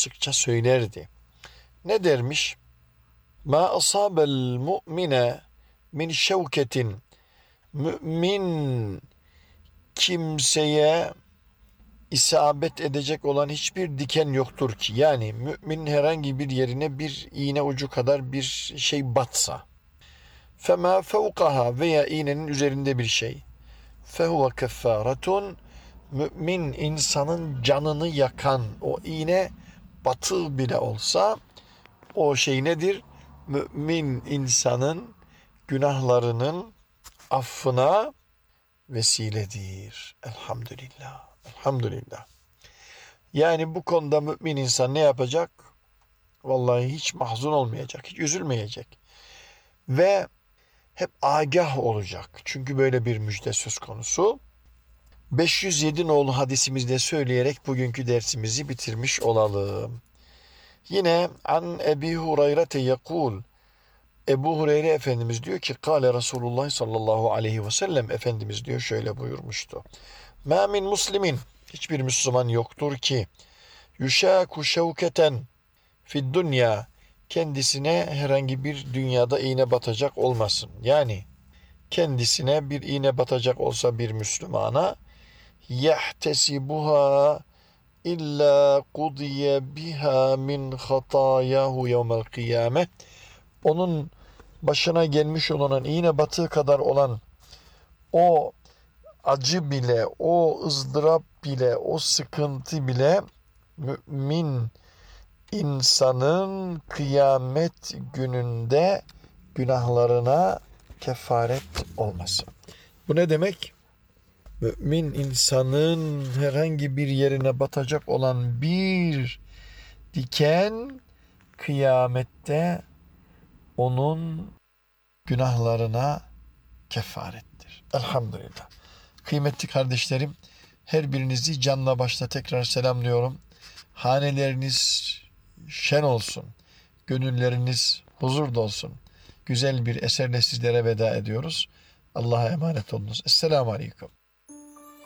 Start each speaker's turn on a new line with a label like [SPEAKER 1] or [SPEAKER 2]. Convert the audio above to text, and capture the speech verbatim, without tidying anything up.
[SPEAKER 1] sıkça söylerdi. Ne dermiş? Ma asabel mu'mine min şevketin. Mümin kimseye isabet edecek olan hiçbir diken yoktur ki. Yani müminin herhangi bir yerine bir iğne ucu kadar bir şey batsa. Fema fevkaha veya iğnenin üzerinde bir şey. Fehuve keffaretun, mümin insanın canını yakan o iğne batı bile olsa o şey nedir? Mümin insanın günahlarının affına vesiledir. Elhamdülillah. Elhamdülillah. Yani bu konuda mümin insan ne yapacak? Vallahi hiç mahzun olmayacak, hiç üzülmeyecek. Ve hep agah olacak. Çünkü böyle bir müjde söz konusu. beş yüz yedi nolu hadisimizde söyleyerek bugünkü dersimizi bitirmiş olalım. Yine an Ebi Hureyre yekul. Ebu Hureyre Efendimiz diyor ki Kale Resulullah sallallahu aleyhi ve sellem Efendimiz diyor şöyle buyurmuştu. Ma min muslimin, hiçbir Müslüman yoktur ki yuşaku şevketen fid dünya, kendisine herhangi bir dünyada iğne batacak olmasın. Yani kendisine bir iğne batacak olsa bir Müslümana yahtesibuha illa kudiye biha min hatayahu yevmel kıyame, onun başına gelmiş olan iğne batığı kadar olan o acı bile, o ızdırap bile, o sıkıntı bile mümin insanın kıyamet gününde günahlarına kefaret olmasın. Bu ne demek? Mümin insanın herhangi bir yerine batacak olan bir diken kıyamette onun günahlarına kefarettir. Elhamdülillah. Kıymetli kardeşlerim, her birinizi canla başla tekrar selamlıyorum. Haneleriniz şen olsun. Gönülleriniz huzur dolsun. Güzel bir eserle sizlere veda ediyoruz. Allah'a emanet olunuz. Esselamu Aleyküm.